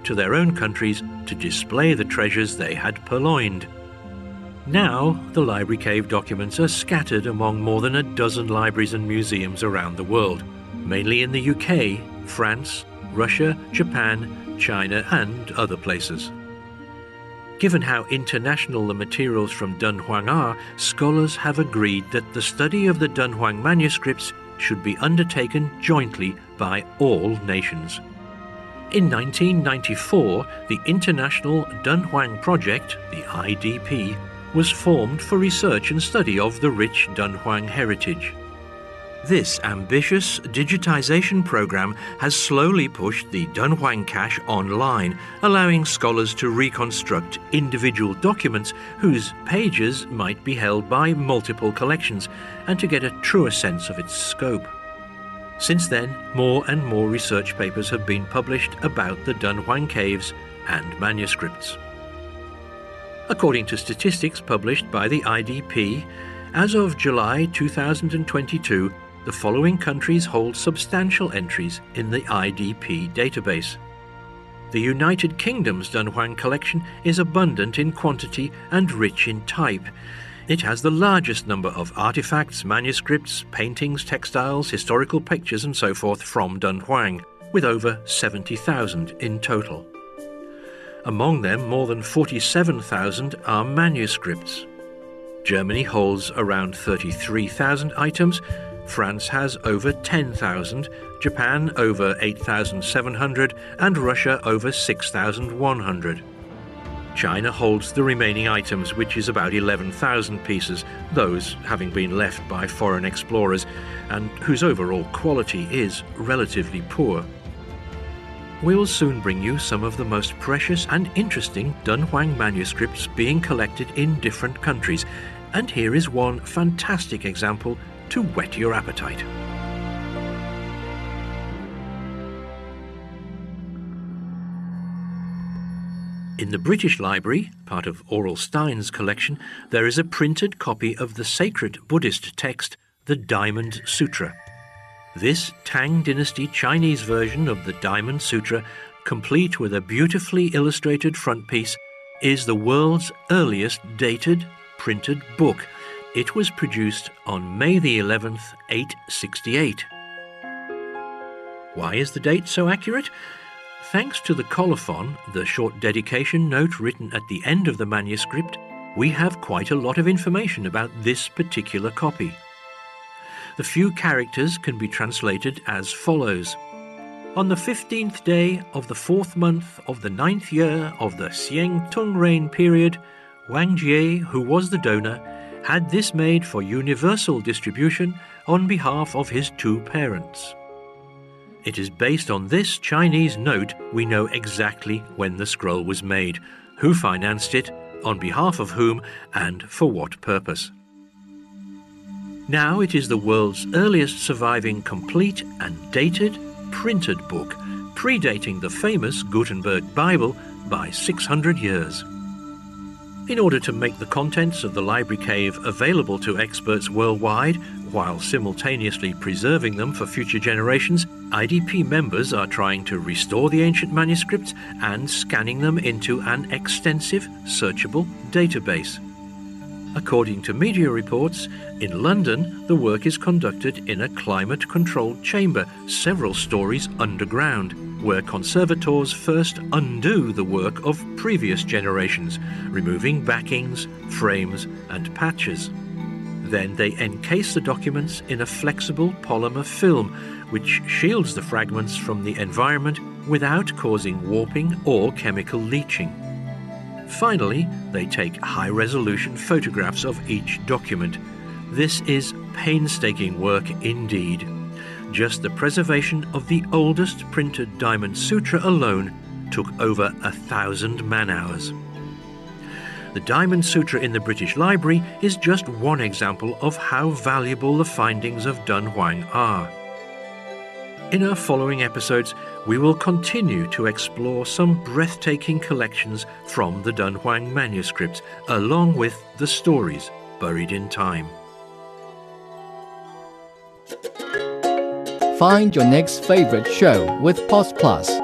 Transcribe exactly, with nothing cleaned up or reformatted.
to their own countries to display the treasures they had purloined. Now, the Library Cave documents are scattered among more than a dozen libraries and museums around the world, mainly in the U K, France, Russia, Japan, China, and other places. Given how international the materials from Dunhuang are, scholars have agreed that the study of the Dunhuang manuscripts should be undertaken jointly by all nations. In nineteen ninety-four, the International Dunhuang Project, the I D P, was formed for research and study of the rich Dunhuang heritage. This ambitious digitization program has slowly pushed the Dunhuang cache online, allowing scholars to reconstruct individual documents whose pages might be held by multiple collections and to get a truer sense of its scope. Since then, more and more research papers have been published about the Dunhuang caves and manuscripts. According to statistics published by the I D P, as of July two thousand twenty-two, the following countries hold substantial entries in the I D P database. The United Kingdom's Dunhuang collection is abundant in quantity and rich in type. It has the largest number of artifacts, manuscripts, paintings, textiles, historical pictures and so forth from Dunhuang, with over seventy thousand in total. Among them, more than forty-seven thousand are manuscripts. Germany holds around thirty-three thousand items, France has over ten thousand, Japan over eight thousand seven hundred, and Russia over six thousand one hundred. China holds the remaining items, which is about eleven thousand pieces, those having been left by foreign explorers, and whose overall quality is relatively poor. We will soon bring you some of the most precious and interesting Dunhuang manuscripts being collected in different countries, and here is one fantastic example to whet your appetite. In the British Library, part of Aurel Stein's collection, there is a printed copy of the sacred Buddhist text, the Diamond Sutra. This Tang Dynasty Chinese version of the Diamond Sutra, complete with a beautifully illustrated frontispiece, is the world's earliest dated printed book. It was produced on May the eleventh, eight sixty-eight. Why is the date so accurate? Thanks to the colophon, the short dedication note written at the end of the manuscript, we have quite a lot of information about this particular copy. The few characters can be translated as follows. On the fifteenth day of the fourth month of the ninth year of the Xiang Tung reign period, Wang Jie, who was the donor, had this made for universal distribution on behalf of his two parents. It is based on this Chinese note we know exactly when the scroll was made, who financed it, on behalf of whom, and for what purpose. Now it is the world's earliest surviving complete and dated printed book, predating the famous Gutenberg Bible by six hundred years. In order to make the contents of the Library Cave available to experts worldwide, while simultaneously preserving them for future generations, I D P members are trying to restore the ancient manuscripts and scanning them into an extensive, searchable database. According to media reports, in London, the work is conducted in a climate-controlled chamber several stories underground, where conservators first undo the work of previous generations, removing backings, frames, and patches. Then they encase the documents in a flexible polymer film, which shields the fragments from the environment without causing warping or chemical leaching. Finally, they take high-resolution photographs of each document. This is painstaking work indeed. Just the preservation of the oldest printed Diamond Sutra alone took over a thousand man-hours. The Diamond Sutra in the British Library is just one example of how valuable the findings of Dunhuang are. In our following episodes, we will continue to explore some breathtaking collections from the Dunhuang manuscripts, along with the stories buried in time. Find your next favorite show with Pos Plus.